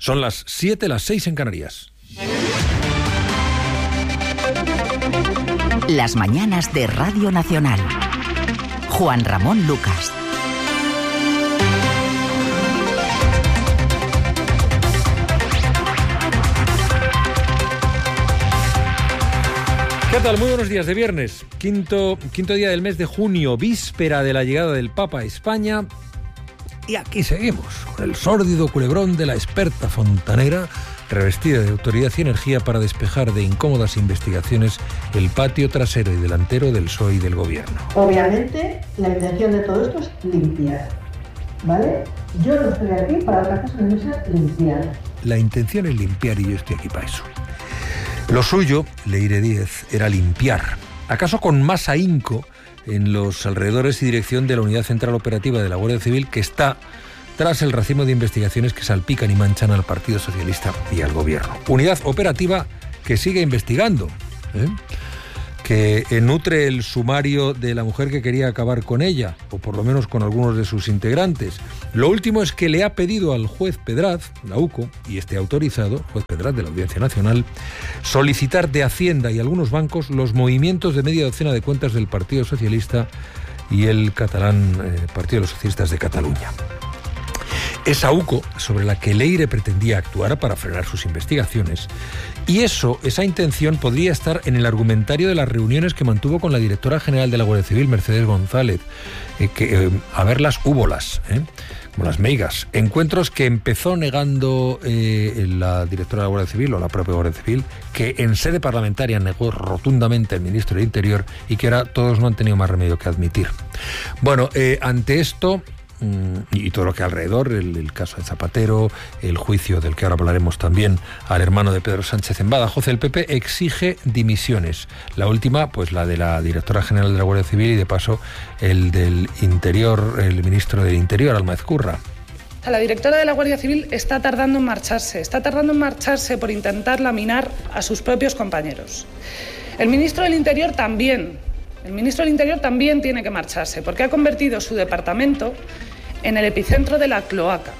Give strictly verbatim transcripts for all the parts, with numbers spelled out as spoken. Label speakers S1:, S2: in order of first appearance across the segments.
S1: Son las siete, las seis en Canarias.
S2: Las mañanas de Radio Nacional. Juan Ramón Lucas.
S1: ¿Qué tal? Muy buenos días de viernes, quinto, quinto día del mes de junio, víspera de la llegada del Papa a España. Y aquí seguimos, con el sórdido culebrón de la experta fontanera, revestida de autoridad y energía para despejar de incómodas investigaciones el patio trasero y delantero del P S O E y del Gobierno.
S3: Obviamente, la intención de todo esto es limpiar, ¿vale? Yo no estoy aquí para otra cosa que no sea limpiar.
S1: La intención es limpiar y yo estoy aquí para eso. Lo suyo, Leire Díez, era limpiar, acaso con más ahínco en los alrededores y dirección de la Unidad Central Operativa de la Guardia Civil, que está tras el racimo de investigaciones que salpican y manchan al Partido Socialista y al Gobierno. Unidad operativa que sigue investigando, ¿eh? que nutre el sumario de la mujer que quería acabar con ella, o por lo menos con algunos de sus integrantes. Lo último es que le ha pedido al juez Pedraz, la U C O, y este autorizado, juez Pedraz de la Audiencia Nacional, solicitar de Hacienda y algunos bancos los movimientos de media docena de cuentas del Partido Socialista y el catalán eh, Partido de los Socialistas de Cataluña. Esa U C O sobre la que Leire pretendía actuar para frenar sus investigaciones. Y eso, esa intención podría estar en el argumentario de las reuniones que mantuvo con la directora general de la Guardia Civil, Mercedes González, eh, que eh, a verlas hubolas, ¿eh? como las meigas. Encuentros que empezó negando eh, la directora de la Guardia Civil o la propia Guardia Civil, que en sede parlamentaria negó rotundamente el ministro del Interior y que ahora todos no han tenido más remedio que admitir. Bueno, eh, ante esto y todo lo que alrededor, el, el caso de Zapatero, el juicio del que ahora hablaremos también al hermano de Pedro Sánchez en Badajoz, el P P exige dimisiones. La última, pues la de la directora general de la Guardia Civil y de paso el del Interior, el ministro del Interior, Alma Ezcurra.
S4: La directora de la Guardia Civil está tardando en marcharse, está tardando en marcharse por intentar laminar a sus propios compañeros. El ministro del Interior también, el ministro del Interior también tiene que marcharse porque ha convertido su departamento en el epicentro de la cloaca.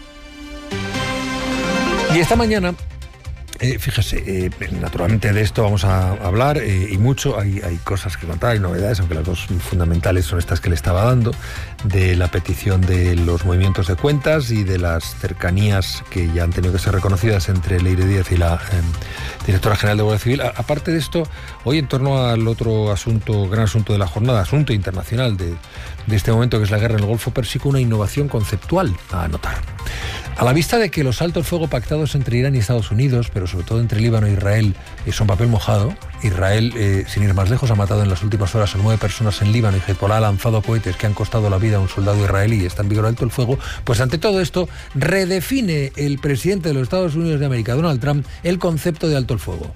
S1: Y esta mañana, eh, fíjese, eh, naturalmente de esto vamos a hablar eh, y mucho, hay, hay cosas que contar, hay novedades, aunque las dos fundamentales son estas que le estaba dando, de la petición de los movimientos de cuentas y de las cercanías que ya han tenido que ser reconocidas entre Leire Díez y la eh, directora general de Guardia Civil. A, aparte de esto, hoy en torno al otro asunto, gran asunto de la jornada, asunto internacional de, de este momento, que es la guerra en el Golfo Pérsico, una innovación conceptual a anotar. A la vista de que los altos el fuego pactados entre Irán y Estados Unidos, pero sobre todo entre Líbano e Israel, eh, son papel mojado, Israel, eh, sin ir más lejos, ha matado en las últimas horas a nueve personas en Líbano y Hezbollah ha lanzado cohetes que han costado la vida a un soldado israelí y está en vigor alto el fuego, pues ante todo esto redefine el presidente de los Estados Unidos de América, Donald Trump, el concepto de alto el fuego.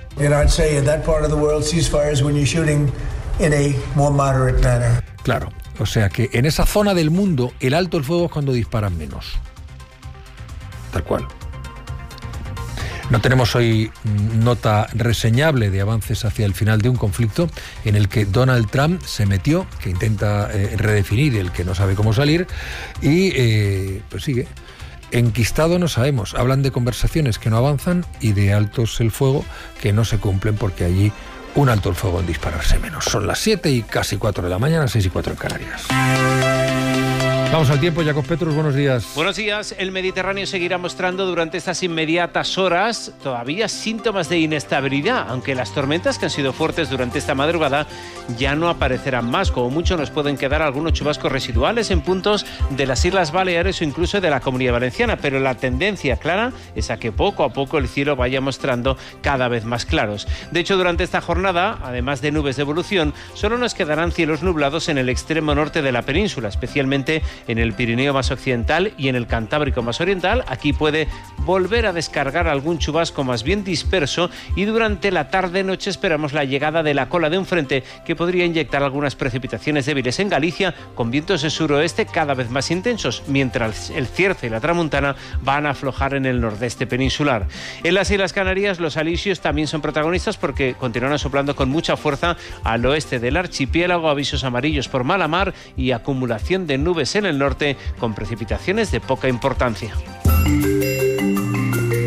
S1: Claro, o sea que en esa zona del mundo el alto el fuego es cuando disparan menos. Tal cual. No tenemos hoy nota reseñable de avances hacia el final de un conflicto en el que Donald Trump se metió, que intenta eh, redefinir el que no sabe cómo salir, y eh, pues sigue. Enquistado no sabemos. Hablan de conversaciones que no avanzan y de altos el fuego que no se cumplen porque allí un alto el fuego en dispararse menos. Son las siete y casi cuatro de la mañana, seis y cuatro en Canarias. Vamos al tiempo, Jacob Petrus, buenos días.
S5: Buenos días. El Mediterráneo seguirá mostrando durante estas inmediatas horas todavía síntomas de inestabilidad, aunque las tormentas que han sido fuertes durante esta madrugada ya no aparecerán más. Como mucho nos pueden quedar algunos chubascos residuales en puntos de las Islas Baleares o incluso de la Comunidad Valenciana, pero la tendencia clara es a que poco a poco el cielo vaya mostrando cada vez más claros. De hecho, durante esta jornada, además de nubes de evolución, solo nos quedarán cielos nublados en el extremo norte de la península, especialmente en el Pirineo más occidental y en el Cantábrico más oriental. Aquí puede volver a descargar algún chubasco más bien disperso y durante la tarde-noche esperamos la llegada de la cola de un frente que podría inyectar algunas precipitaciones débiles en Galicia con vientos de suroeste cada vez más intensos, mientras el Cierzo y la Tramuntana van a aflojar en el nordeste peninsular. En las Islas Canarias los alisios también son protagonistas porque continuarán soplando con mucha fuerza al oeste del archipiélago, avisos amarillos por mala mar y acumulación de nubes en el norte con precipitaciones de poca importancia.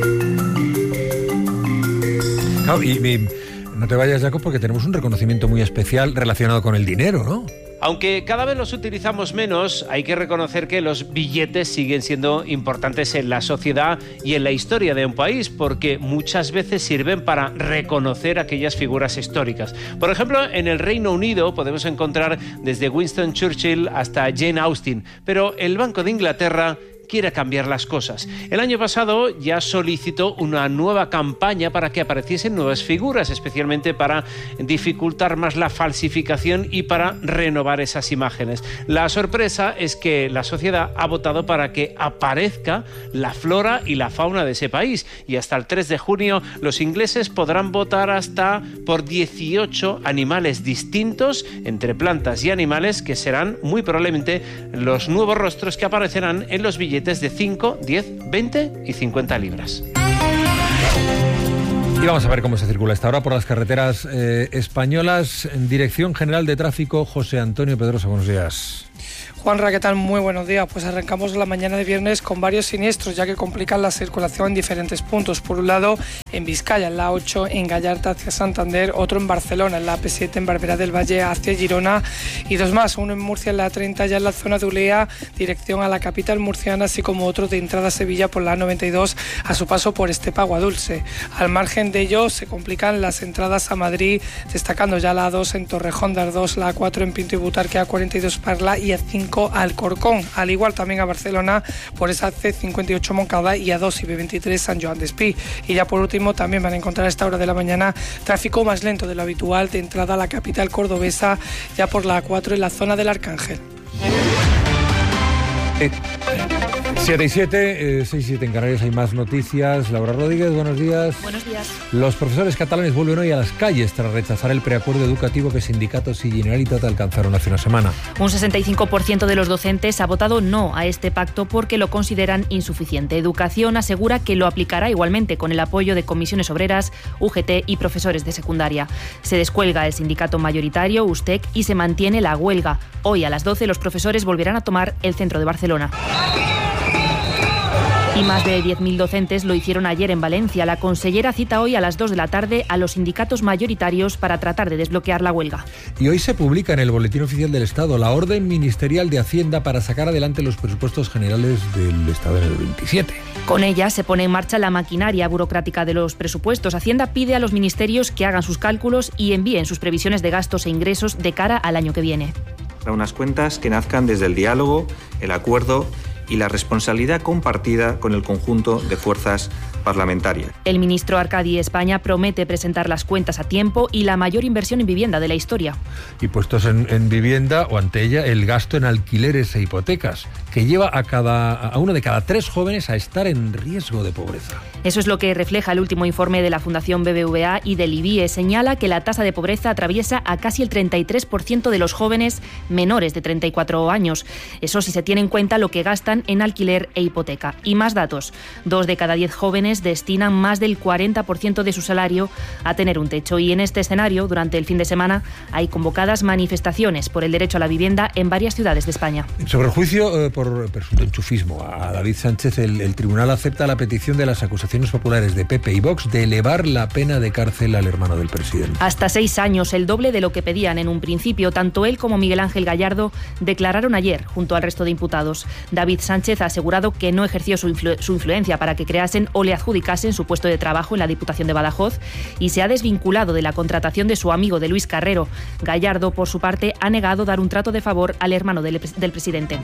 S1: No, y, y no te vayas, Jacob, porque tenemos un reconocimiento muy especial relacionado con el dinero, ¿no?
S5: Aunque cada vez los utilizamos menos, hay que reconocer que los billetes siguen siendo importantes en la sociedad y en la historia de un país, porque muchas veces sirven para reconocer aquellas figuras históricas. Por ejemplo, en el Reino Unido podemos encontrar desde Winston Churchill hasta Jane Austen, pero el Banco de Inglaterra quiere cambiar las cosas. El año pasado ya solicitó una nueva campaña para que apareciesen nuevas figuras, especialmente para dificultar más la falsificación y para renovar esas imágenes. La sorpresa es que la sociedad ha votado para que aparezca la flora y la fauna de ese país, y hasta el tres de junio los ingleses podrán votar hasta por dieciocho animales distintos entre plantas y animales, que serán muy probablemente los nuevos rostros que aparecerán en los billetes de cinco, diez, veinte y cincuenta libras.
S1: Y vamos a ver cómo se circula esta hora por las carreteras eh, españolas. En Dirección General de Tráfico, José Antonio Pedrosa, buenos días.
S6: Juanra, ¿qué tal? Muy buenos días. Pues arrancamos la mañana de viernes con varios siniestros, ya que complican la circulación en diferentes puntos. Por un lado, en Vizcaya, en la ocho, en Gallarta hacia Santander, otro en Barcelona, en la A P siete, en Barberá del Valle hacia Girona, y dos más, uno en Murcia, en la treinta, ya en la zona de Ulea, dirección a la capital murciana, así como otro de entrada a Sevilla por la A noventa y dos, a su paso por Estepa Aguadulce. Al margen de ello, se complican las entradas a Madrid, destacando ya la A dos en Torrejón de Ardoz, la A cuatro en Pinto y Butarque, A cuarenta y dos Parla y A cinco Alcorcón, al igual también a Barcelona por esa C cincuenta y ocho Moncada y A dos y B veintitrés San Joan d'Espí. Y ya por último también van a encontrar a esta hora de la mañana tráfico más lento de lo habitual de entrada a la capital cordobesa, ya por la A cuatro en la zona del Arcángel.
S1: Eh, siete y siete, eh, seis y siete en Canarias, hay más noticias. Laura Rodríguez, buenos días.
S7: Buenos días.
S1: Los profesores catalanes vuelven hoy a las calles tras rechazar el preacuerdo educativo que sindicatos y Generalitat alcanzaron hace una semana.
S7: Un sesenta y cinco por ciento de los docentes ha votado no a este pacto porque lo consideran insuficiente. Educación asegura que lo aplicará igualmente con el apoyo de comisiones obreras, U G T y profesores de secundaria. Se descuelga el sindicato mayoritario, Ustec, y se mantiene la huelga. Hoy a las doce los profesores volverán a tomar el centro de Barcelona. Y más de diez mil docentes lo hicieron ayer en Valencia. La consellera cita hoy a las dos de la tarde a los sindicatos mayoritarios para tratar de desbloquear la huelga.
S1: Y hoy se publica en el Boletín Oficial del Estado la orden ministerial de Hacienda para sacar adelante los presupuestos generales del Estado en el veintisiete.
S7: Con ella se pone en marcha la maquinaria burocrática de los presupuestos. Hacienda pide a los ministerios que hagan sus cálculos y envíen sus previsiones de gastos e ingresos de cara al año que viene.
S8: Unas cuentas que nazcan desde el diálogo, el acuerdo y la responsabilidad compartida con el conjunto de fuerzas parlamentarias.
S7: El ministro Arcadi España promete presentar las cuentas a tiempo y la mayor inversión en vivienda de la historia.
S1: Y puestos en, en vivienda, o ante ella, el gasto en alquileres e hipotecas, que lleva a, cada, a uno de cada tres jóvenes a estar en riesgo de pobreza.
S7: Eso es lo que refleja el último informe de la Fundación B B V A y del I B I E. Señala que la tasa de pobreza atraviesa a casi el treinta y tres por ciento de los jóvenes menores de treinta y cuatro años. Eso si se tiene en cuenta lo que gastan en alquiler e hipoteca. Y más datos. Dos de cada diez jóvenes destinan más del cuarenta por ciento de su salario a tener un techo. Y en este escenario, durante el fin de semana, hay convocadas manifestaciones por el derecho a la vivienda en varias ciudades de España.
S1: Sobre el juicio eh, por presunto enchufismo a David Sánchez, el, el tribunal acepta la petición de las acusaciones populares de P P y Vox de elevar la pena de cárcel al hermano del presidente.
S7: Hasta seis años, el doble de lo que pedían en un principio. Tanto él como Miguel Ángel Gallardo declararon ayer junto al resto de imputados. David Sánchez ha asegurado que no ejerció su, influ- su influencia para que creasen o le adjudicasen su puesto de trabajo en la Diputación de Badajoz y se ha desvinculado de la contratación de su amigo de Luis Carrero. Gallardo, por su parte, ha negado dar un trato de favor al hermano del, del presidente.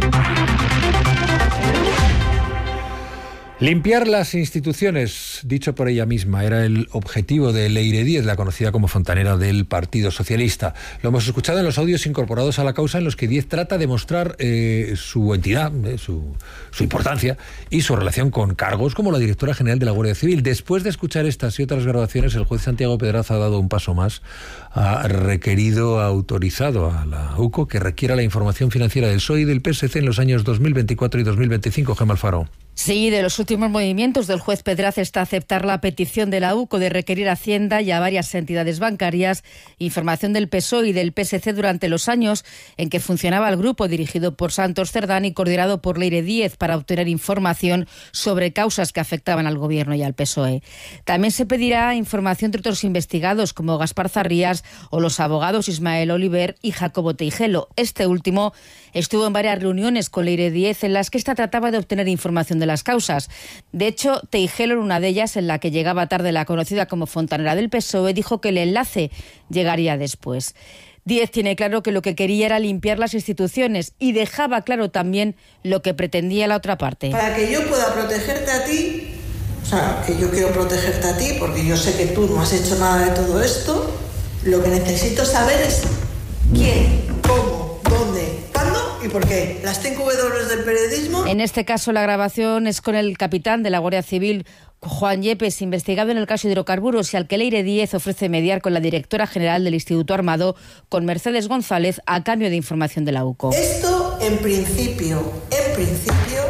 S1: Limpiar las instituciones, dicho por ella misma, era el objetivo de Leire Díez, la conocida como fontanera del Partido Socialista. Lo hemos escuchado en los audios incorporados a la causa en los que Díez trata de mostrar eh, su entidad, eh, su, su importancia y su relación con cargos como la directora general de la Guardia Civil. Después de escuchar estas y otras grabaciones, el juez Santiago Pedraza ha dado un paso más. Ha requerido, ha autorizado a la U C O que requiera la información financiera del P S O E y del P S C en los años dos mil veinticuatro y dos mil veinticinco. Gemma Alfaro.
S9: Sí, de los últimos movimientos del juez Pedraz está aceptar la petición de la U C O de requerir a Hacienda y a varias entidades bancarias información del P S O E y del P S C durante los años en que funcionaba el grupo dirigido por Santos Cerdán y coordinado por Leire Díez para obtener información sobre causas que afectaban al Gobierno y al P S O E. También se pedirá información de otros investigados como Gaspar Zarrías o los abogados Ismael Oliver y Jacobo Teijelo. Este último estuvo en varias reuniones con Leire Díez en las que ésta trataba de obtener información de las causas. De hecho, Teijelo, en una de ellas, en la que llegaba tarde la conocida como fontanera del P S O E, dijo que el enlace llegaría después. Díez tiene claro que lo que quería era limpiar las instituciones y dejaba claro también lo que pretendía la otra parte.
S10: Para que yo pueda protegerte a ti, o sea, que yo quiero protegerte a ti porque yo sé que tú no has hecho nada de todo esto, lo que necesito saber es quién, cómo, dónde, cuándo y por qué. Las cinco W del periodismo.
S9: En este caso, la grabación es con el capitán de la Guardia Civil, Juan Yepes, investigado en el caso de hidrocarburos y al que Leire Díez ofrece mediar con la directora general del Instituto Armado, con Mercedes González, a cambio de información de la U C O.
S10: Esto, en principio, en principio,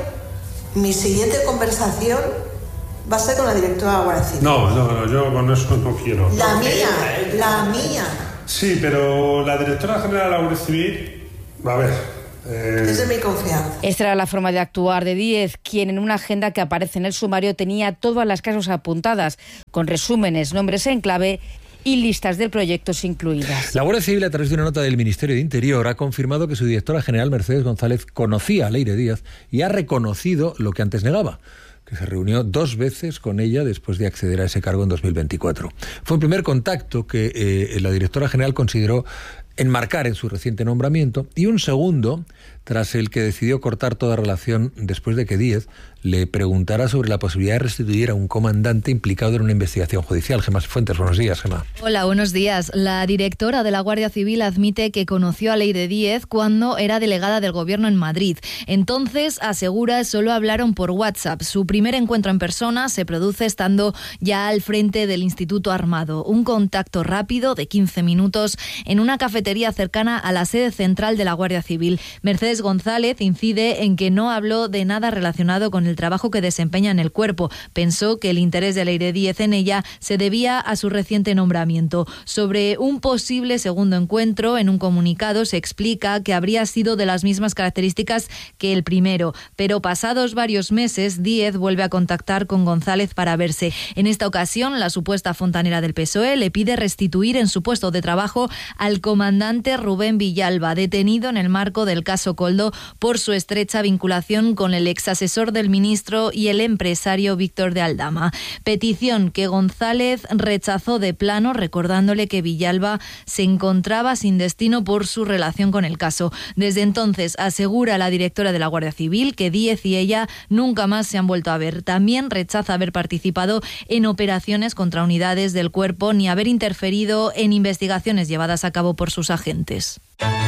S10: mi siguiente conversación va a ser con la directora de la Guardia Civil.
S11: No, no, no, yo con eso no quiero.
S10: La mía, la mía.
S11: Sí, pero la directora general de la Guardia Civil, a ver... Eh...
S10: Es de mi confianza.
S9: Esta era la forma de actuar de Díez, quien en una agenda que aparece en el sumario tenía todas las causas apuntadas, con resúmenes, nombres en clave y listas de proyectos incluidas.
S1: La Guardia Civil, a través de una nota del Ministerio de Interior, ha confirmado que su directora general, Mercedes González, conocía a Leire Díez y ha reconocido lo que antes negaba, que se reunió dos veces con ella después de acceder a ese cargo en dos mil veinticuatro. Fue un primer contacto que eh, la directora general consideró enmarcar en su reciente nombramiento, y un segundo tras el que decidió cortar toda relación después de que Díez le preguntara sobre la posibilidad de restituir a un comandante implicado en una investigación judicial. Gemma Fuentes, buenos días, Gemma.
S12: Hola, buenos días. La directora de la Guardia Civil admite que conoció a Leire Díez cuando era delegada del Gobierno en Madrid. Entonces, asegura, solo hablaron por WhatsApp. Su primer encuentro en persona se produce estando ya al frente del Instituto Armado. Un contacto rápido de quince minutos en una cafetería cercana a la sede central de la Guardia Civil. Mercedes González incide en que no habló de nada relacionado con el trabajo que desempeña en el cuerpo. Pensó que el interés de Leire Díez en ella se debía a su reciente nombramiento. Sobre un posible segundo encuentro, en un comunicado se explica que habría sido de las mismas características que el primero, pero pasados varios meses, Díez vuelve a contactar con González para verse. En esta ocasión, la supuesta fontanera del P S O E le pide restituir en su puesto de trabajo al comandante Rubén Villalba, detenido en el marco del caso Coldo por su estrecha vinculación con el exasesor del ministro y el empresario Víctor de Aldama. Petición que González rechazó de plano, recordándole que Villalba se encontraba sin destino por su relación con el caso. Desde entonces, asegura la directora de la Guardia Civil que Díez y ella nunca más se han vuelto a ver. También rechaza haber participado en operaciones contra unidades del cuerpo ni haber interferido en investigaciones llevadas a cabo por sus agentes.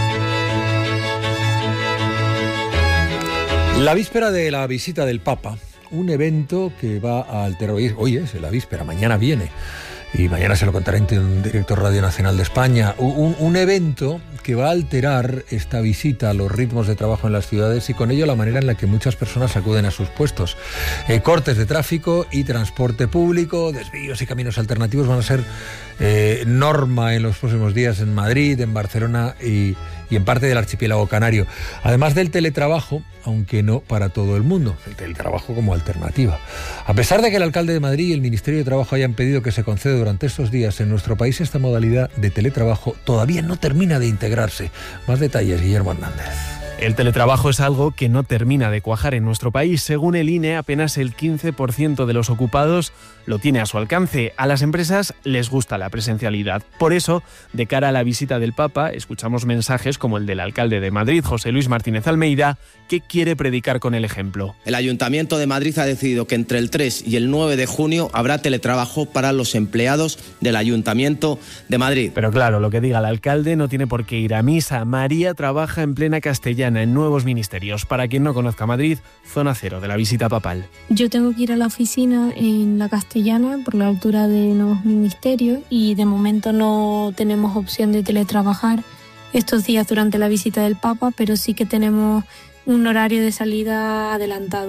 S1: La víspera de la visita del Papa, un evento que va a alterar, hoy, hoy es la víspera, mañana viene, y mañana se lo contará en directo Radio Nacional de España, un, un evento que va a alterar esta visita a los ritmos de trabajo en las ciudades y con ello la manera en la que muchas personas acuden a sus puestos. Eh, cortes de tráfico y transporte público, desvíos y caminos alternativos van a ser eh, norma en los próximos días en Madrid, en Barcelona y, y en parte del archipiélago canario. Además del teletrabajo, aunque no para todo el mundo, el teletrabajo como alternativa. A pesar de que el alcalde de Madrid y el Ministerio de Trabajo hayan pedido que se conceda durante estos días en nuestro país, esta modalidad de teletrabajo todavía no termina de integrarse. Más detalles, Guillermo Hernández.
S13: El teletrabajo es algo que no termina de cuajar en nuestro país. Según el I N E, apenas el quince por ciento de los ocupados lo tiene a su alcance. A las empresas les gusta la presencialidad. Por eso, de cara a la visita del Papa, escuchamos mensajes como el del alcalde de Madrid, José Luis Martínez Almeida, que quiere predicar con el ejemplo.
S14: El Ayuntamiento de Madrid ha decidido que entre el tres y el nueve de junio habrá teletrabajo para los empleados del Ayuntamiento de Madrid.
S13: Pero claro, lo que diga el alcalde no tiene por qué ir a misa. María trabaja en plena Castellana, en nuevos ministerios. Para quien no conozca Madrid, zona cero de la visita papal.
S15: Yo tengo que ir a la oficina en la Castellana por la altura de nuevos ministerios y de momento no tenemos opción de teletrabajar estos días durante la visita del Papa, pero sí que tenemos un horario de salida adelantado.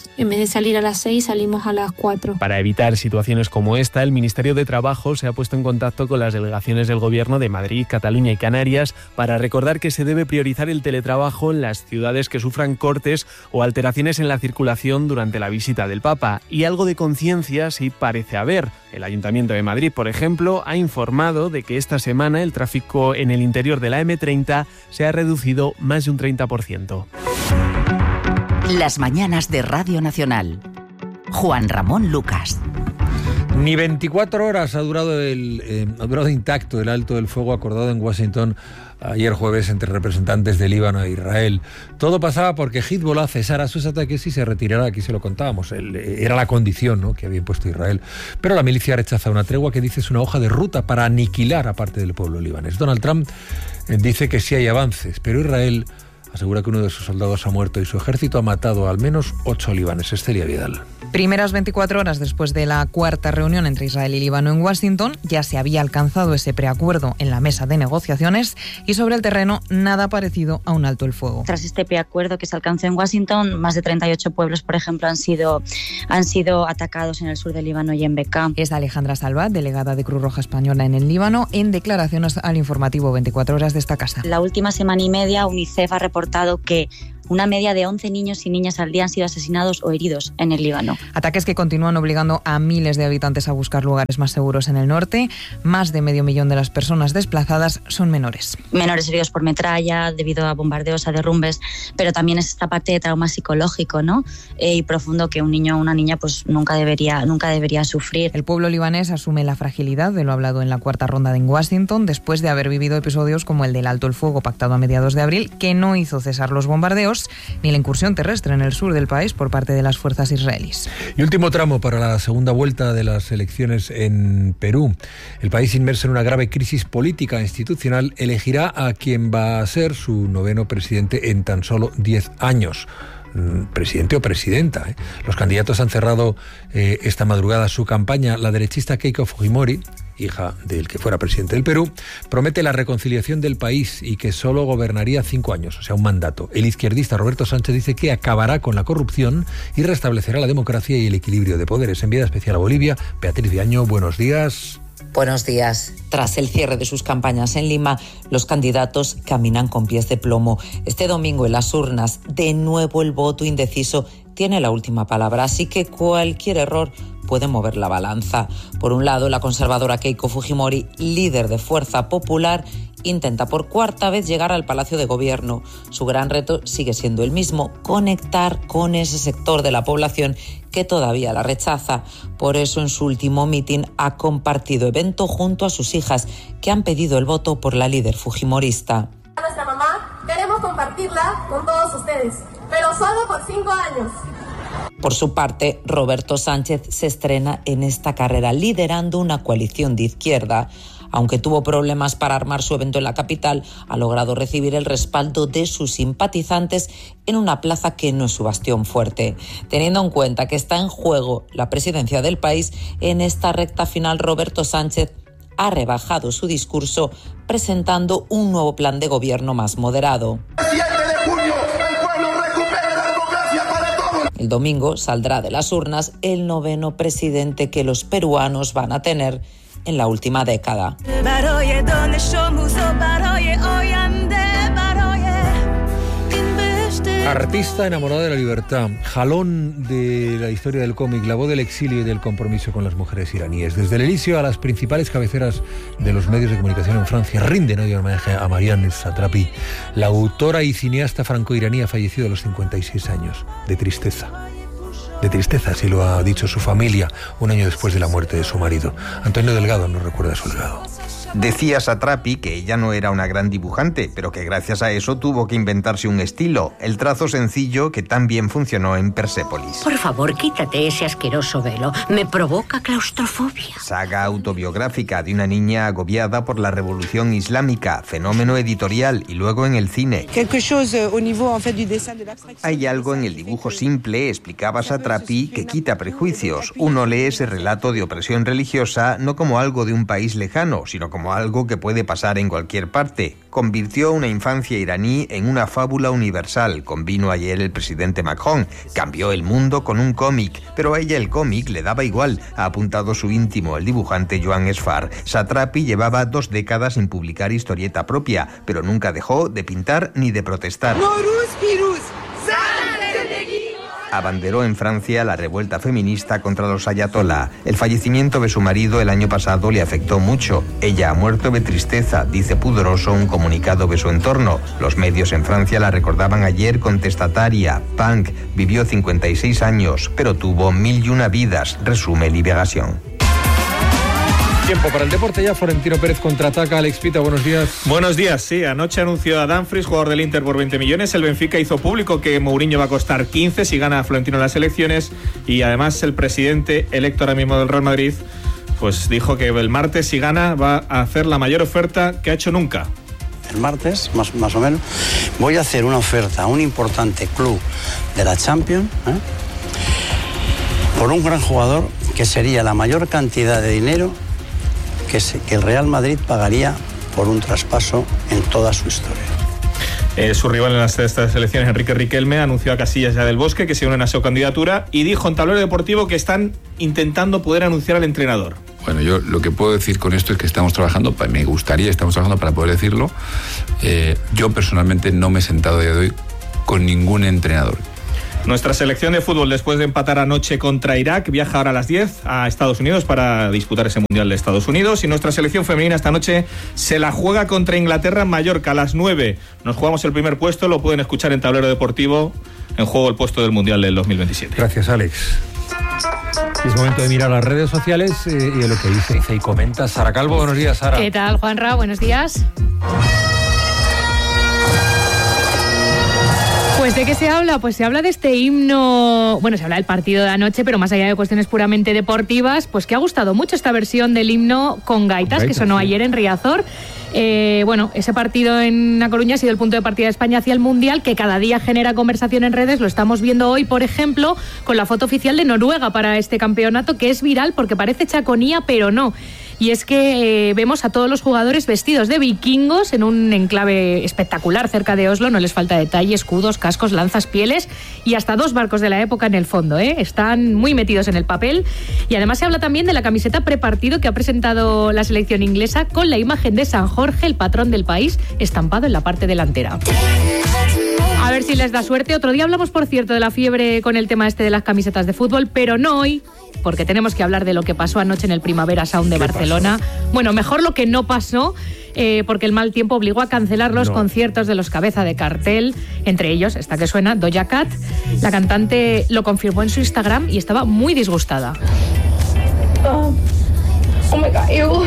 S15: En vez de salir a las seis, salimos a las cuatro.
S13: Para evitar situaciones como esta, el Ministerio de Trabajo se ha puesto en contacto con las delegaciones del Gobierno de Madrid, Cataluña y Canarias para recordar que se debe priorizar el teletrabajo en las ciudades que sufran cortes o alteraciones en la circulación durante la visita del Papa. Y algo de conciencia sí parece haber. El Ayuntamiento de Madrid, por ejemplo, ha informado de que esta semana el tráfico en el interior de la eme treinta se ha reducido más de un treinta por ciento.
S2: Las mañanas de Radio Nacional. Juan Ramón Lucas.
S1: Ni veinticuatro horas ha durado, el, eh, ha durado intacto el alto del fuego acordado en Washington ayer jueves entre representantes de Líbano e Israel. Todo pasaba porque Hezbollah cesara sus ataques y se retirara, aquí se lo contábamos, el, era la condición, ¿no?, que había impuesto Israel. Pero la milicia rechaza una tregua que dice es una hoja de ruta para aniquilar a parte del pueblo libanés. Donald Trump eh, dice que sí hay avances, pero Israel asegura que uno de sus soldados ha muerto y su ejército ha matado a al menos ocho libaneses. Celia Vidal.
S16: Primeras veinticuatro horas después de la cuarta reunión entre Israel y Líbano en Washington, ya se había alcanzado ese preacuerdo en la mesa de negociaciones y sobre el terreno nada parecido a un alto el fuego.
S17: Tras este preacuerdo que se alcanzó en Washington, más de treinta y ocho pueblos, por ejemplo, han sido, han sido atacados en el sur del Líbano y en Bekaa.
S16: Es Alejandra Salvat, delegada de Cruz Roja Española en el Líbano, en declaraciones al informativo veinticuatro horas de esta casa.
S17: La última semana y media, UNICEF ha reportado que una media de once niños y niñas al día han sido asesinados o heridos en el Líbano.
S16: Ataques que continúan obligando a miles de habitantes a buscar lugares más seguros en el norte. Más de medio millón de las personas desplazadas son menores.
S17: Menores heridos por metralla, debido a bombardeos, a derrumbes, pero también es esta parte de trauma psicológico, ¿no? Eh, y profundo que un niño o una niña pues nunca debería, nunca debería sufrir.
S16: El pueblo libanés asume la fragilidad de lo hablado en la cuarta ronda en Washington, después de haber vivido episodios como el del alto el fuego pactado a mediados de abril, que no hizo cesar los bombardeos ni la incursión terrestre en el sur del país por parte de las fuerzas israelíes.
S1: Y último tramo para la segunda vuelta de las elecciones en Perú. El país, inmerso en una grave crisis política e institucional, elegirá a quien va a ser su noveno presidente en tan solo diez años. Presidente o presidenta. ¿eh? Los candidatos han cerrado eh, esta madrugada su campaña. La derechista Keiko Fujimori, hija del que fuera presidente del Perú, promete la reconciliación del país y que solo gobernaría cinco años, o sea, un mandato. El izquierdista Roberto Sánchez dice que acabará con la corrupción y restablecerá la democracia y el equilibrio de poderes. Enviada especial a Bolivia, Beatriz Viaño, buenos días.
S18: Buenos días. Tras el cierre de sus campañas en Lima, los candidatos caminan con pies de plomo. Este domingo en las urnas, de nuevo el voto indeciso tiene la última palabra, así que cualquier error puede mover la balanza. Por un lado, la conservadora Keiko Fujimori, líder de Fuerza Popular, intenta por cuarta vez llegar al Palacio de Gobierno. Su gran reto sigue siendo el mismo: conectar con ese sector de la población que todavía la rechaza. Por eso, en su último mitin ha compartido evento junto a sus hijas, que han pedido el voto por la líder fujimorista.
S19: A nuestra mamá queremos compartirla con todos ustedes, pero solo por cinco años.
S18: Por su parte, Roberto Sánchez se estrena en esta carrera liderando una coalición de izquierda. Aunque tuvo problemas para armar su evento en la capital, ha logrado recibir el respaldo de sus simpatizantes en una plaza que no es su bastión fuerte. Teniendo en cuenta que está en juego la presidencia del país, en esta recta final Roberto Sánchez ha rebajado su discurso presentando un nuevo plan de gobierno más moderado. El domingo saldrá de las urnas el noveno presidente que los peruanos van a tener en la última década.
S1: Artista enamorado de la libertad, jalón de la historia del cómic, la voz del exilio y del compromiso con las mujeres iraníes. Desde el Elíseo a las principales cabeceras de los medios de comunicación en Francia rinden hoy homenaje a Marianne Satrapi. La autora y cineasta franco-iraní ha fallecido a los cincuenta y seis años, de tristeza. De tristeza, así lo ha dicho su familia, un año después de la muerte de su marido. Antonio Delgado nos recuerda su legado.
S20: Decía Satrapi que ella no era una gran dibujante, pero que gracias a eso tuvo que inventarse un estilo, el trazo sencillo que tan bien funcionó en Persépolis.
S21: Por favor, quítate ese asqueroso velo. Me provoca claustrofobia.
S20: Saga autobiográfica de una niña agobiada por la revolución islámica, fenómeno editorial y luego en el cine. Hay algo en el dibujo simple, explicaba Satrapi, que quita prejuicios. Uno lee ese relato de opresión religiosa no como algo de un país lejano, sino como como algo que puede pasar en cualquier parte. Convirtió una infancia iraní en una fábula universal, convino ayer el presidente Macron. Cambió el mundo con un cómic, pero a ella el cómic le daba igual, ha apuntado su íntimo, el dibujante Joan Esfar. Satrapi llevaba dos décadas sin publicar historieta propia, pero nunca dejó de pintar ni de protestar. Abanderó en Francia la revuelta feminista contra los ayatolá. El fallecimiento de su marido el año pasado le afectó mucho. Ella ha muerto de tristeza, dice pudoroso un comunicado de su entorno. Los medios en Francia la recordaban ayer contestataria, punk. Vivió cincuenta y seis años, pero tuvo mil y una vidas, resume Liberación.
S1: Tiempo para el deporte ya. Florentino Pérez contraataca. Alex Pita, buenos días.
S3: Buenos días, sí. Anoche anunció a Dumfries, jugador del Inter, por veinte millones. El Benfica hizo público que Mourinho va a costar quince si gana a Florentino las elecciones. Y además el presidente electo ahora mismo del Real Madrid pues dijo que el martes, si gana, va a hacer la mayor oferta que ha hecho nunca.
S22: El martes, más, más o menos, voy a hacer una oferta a un importante club de la Champions, ¿eh? por un gran jugador que sería la mayor cantidad de dinero que, se, que el Real Madrid pagaría por un traspaso en toda su historia.
S3: Eh, su rival en las estas elecciones, Enrique Riquelme, anunció a Casillas ya del Bosque que se unen a su candidatura y dijo en Tablero Deportivo que están intentando poder anunciar al entrenador.
S23: Bueno, yo lo que puedo decir con esto es que estamos trabajando, me gustaría, estamos trabajando para poder decirlo. Eh, yo personalmente no me he sentado a día de hoy con ningún entrenador.
S3: Nuestra selección de fútbol, después de empatar anoche contra Irak, viaja ahora a las diez a Estados Unidos para disputar ese Mundial de Estados Unidos. Y nuestra selección femenina esta noche se la juega contra Inglaterra en Mallorca a las nueve. Nos jugamos el primer puesto, lo pueden escuchar en Tablero Deportivo, en juego el puesto del Mundial del dos mil veintisiete.
S1: Gracias, Alex. Es momento de mirar las redes sociales eh, y a lo que dice, dice y comenta Sara Calvo. Buenos días, Sara.
S24: ¿Qué tal, Juanra? Buenos días. Pues ¿de qué se habla? Pues se habla de este himno, bueno, se habla del partido de anoche, pero más allá de cuestiones puramente deportivas, pues que ha gustado mucho esta versión del himno con gaitas, con gaitas que sonó sí. ayer en Riazor. Eh, bueno, ese partido en A Coruña ha sido el punto de partida de España hacia el Mundial, que cada día genera conversación en redes. Lo estamos viendo hoy, por ejemplo, con la foto oficial de Noruega para este campeonato, que es viral porque parece chaconía, pero no. Y es que eh, vemos a todos los jugadores vestidos de vikingos en un enclave espectacular cerca de Oslo. No les falta detalle, escudos, cascos, lanzas, pieles y hasta dos barcos de la época en el fondo, ¿eh? Están muy metidos en el papel. Y además se habla también de la camiseta prepartido que ha presentado la selección inglesa con la imagen de San Jorge, el patrón del país, estampado en la parte delantera. A ver si les da suerte. Otro día hablamos, por cierto, de la fiebre con el tema este de las camisetas de fútbol, pero no hoy, porque tenemos que hablar de lo que pasó anoche en el Primavera Sound de Barcelona. Pasó? Bueno, mejor lo que no pasó, eh, porque el mal tiempo obligó a cancelar los no. conciertos de los cabeza de cartel, entre ellos, esta que suena, Doja Cat. La cantante lo confirmó en su Instagram y estaba muy disgustada.
S25: Oh, oh my God, ew.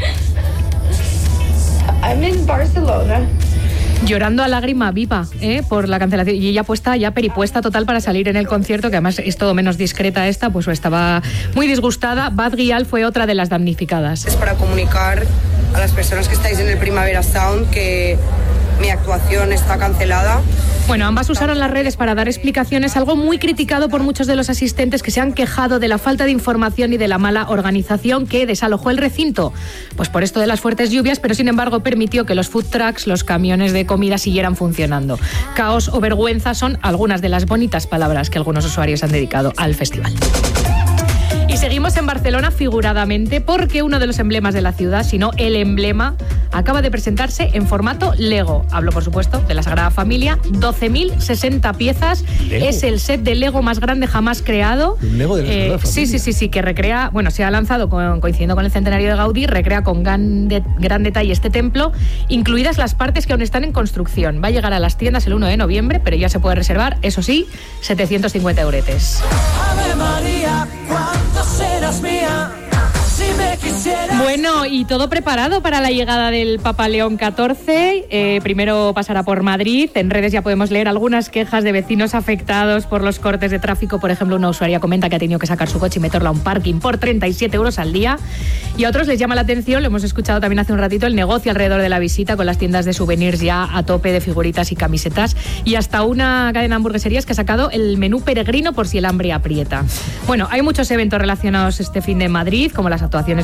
S25: I'm in Barcelona.
S24: Llorando a lágrima viva, ¿eh? por la cancelación. Y ella puesta, ya peripuesta total para salir en el concierto, que además es todo menos discreta esta, pues estaba muy disgustada. Bad Gyal fue otra de las damnificadas.
S26: Es para comunicar a las personas que estáis en el Primavera Sound que mi actuación está cancelada.
S24: Bueno, ambas usaron las redes para dar explicaciones, algo muy criticado por muchos de los asistentes que se han quejado de la falta de información y de la mala organización que desalojó el recinto. Pues por esto de las fuertes lluvias, pero sin embargo permitió que los food trucks, los camiones de comida siguieran funcionando. Caos o vergüenza son algunas de las bonitas palabras que algunos usuarios han dedicado al festival. Y seguimos en Barcelona figuradamente porque uno de los emblemas de la ciudad, si no el emblema, acaba de presentarse en formato Lego. Hablo, por supuesto, de la Sagrada Familia. doce mil sesenta piezas. ¿Lego? Es el set de Lego más grande jamás creado.
S1: ¿Un Lego de la Sagrada
S24: eh,
S1: Familia?
S24: Sí, sí, sí, sí, que recrea, bueno, se ha lanzado con, coincidiendo con el centenario de Gaudí, recrea con gran, de, gran detalle este templo, incluidas las partes que aún están en construcción. Va a llegar a las tiendas el uno de noviembre, pero ya se puede reservar, eso sí, setecientos cincuenta euretes. Ave María, ¿cuánto serás mía? Si me quisieras. Bueno, y todo preparado para la llegada del Papa León catorce. Eh, primero pasará por Madrid. En redes ya podemos leer algunas quejas de vecinos afectados por los cortes de tráfico. Por ejemplo, una usuaria comenta que ha tenido que sacar su coche y meterlo a un parking por treinta y siete euros al día. Y a otros les llama la atención, lo hemos escuchado también hace un ratito, el negocio alrededor de la visita, con las tiendas de souvenirs ya a tope de figuritas y camisetas. Y hasta una cadena de hamburgueserías que ha sacado el menú peregrino por si el hambre aprieta. Bueno, hay muchos eventos relacionados este fin de Madrid, como las actuaciones de Diana Navarro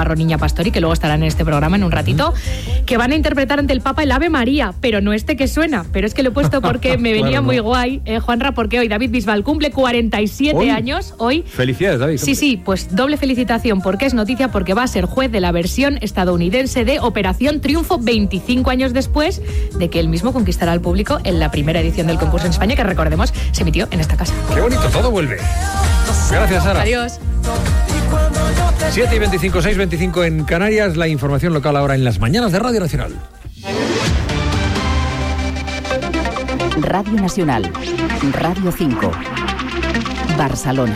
S24: Navarro, Niña Pastori, que luego estarán en este programa en un ratito, que van a interpretar ante el Papa el Ave María, pero no este que suena, pero es que lo he puesto porque me venía claro, muy no. guay, eh, Juanra, porque hoy David Bisbal cumple cuarenta y siete ¿Hoy? años, hoy.
S1: Felicidades, David.
S24: Sí, sí, pues doble felicitación, porque es noticia, porque va a ser juez de la versión estadounidense de Operación Triunfo veinticinco años después de que él mismo conquistara al público en la primera edición del concurso en España, que recordemos, se emitió en esta casa.
S1: Qué bonito, todo vuelve. Gracias, Sara.
S24: Adiós.
S1: siete y veinticinco, seis y veinticinco en Canarias, la información local ahora en las mañanas de Radio Nacional.
S2: Radio Nacional, Radio cinco, Barcelona.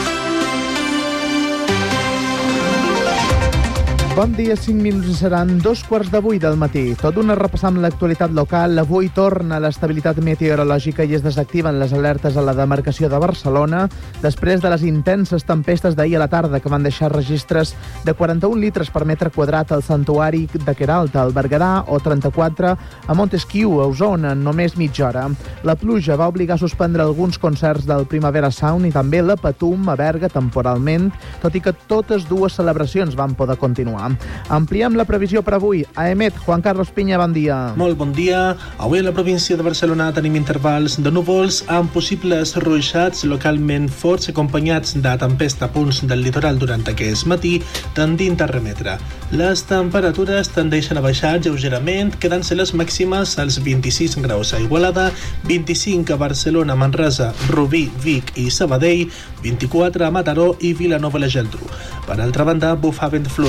S4: Bon dia, cinc minuts i seran dos quarts de vuit del matí. Tot una repassar amb l'actualitat local. Avui torna l'estabilitat meteorològica i es desactiven les alertes a la demarcació de Barcelona després de les intenses tempestes d'ahir a la tarda que van deixar registres de quaranta-un litres per metre quadrat al santuari de Queralta, al Berguedà, o trenta-quatre a Montesquieu, a Osona, en només mitja hora. La pluja va obligar a suspendre alguns concerts del Primavera Sound i també la Patum a Berga temporalment, tot i que totes dues celebracions van poder continuar. Ampliem la previsió per avui. A Emet, Juan Carlos Piña, bon dia.
S5: Molt bon dia. Avui a la província de Barcelona tenim intervals de núvols amb possibles ruixats localment forts acompanyats de tempesta a punts del litoral durant aquest matí, tendint a remetre. Les temperatures tendeixen a baixar lleugerament, quedant-se les màximes als vint-i-sis graus a Igualada, vint-i-cinc a Barcelona, Manresa, Rubí, Vic i Sabadell, vint-i-quatre a Mataró i Vilanova i la Geltrú. Per altra banda, bufa vent fluix